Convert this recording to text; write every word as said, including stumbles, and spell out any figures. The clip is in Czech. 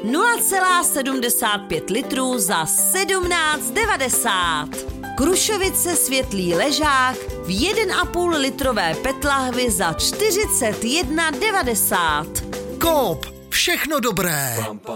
nula celá sedmdesát pět litrů za sedmnáct devadesát. Krušovice světlý ležák v jedna a půl litrové petlahvi za čtyřicet jedna devadesát. Coop, všechno dobré.